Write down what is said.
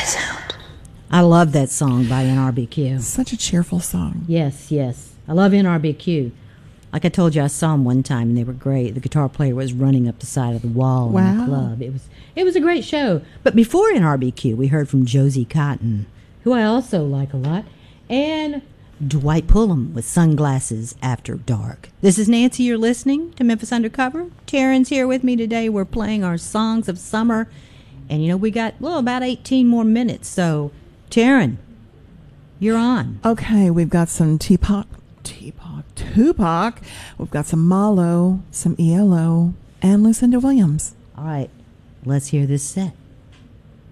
I love that song by NRBQ. Such a cheerful song. Yes, yes. I love NRBQ. Like I told you, I saw them one time, and they were great. The guitar player was running up the side of the wall in the club. It was a great show. But before NRBQ, we heard from Josie Cotton, who I also like a lot, and Dwight Pullum with Sunglasses After Dark. This is Nancy. You're listening to Memphis Undercover. Taryn's here with me today. We're playing our songs of summer. And, we got, about 18 more minutes. So, Taryn, you're on. Okay, we've got some Tupac. We've got some Malo, some ELO, and Lucinda Williams. All right, let's hear this set.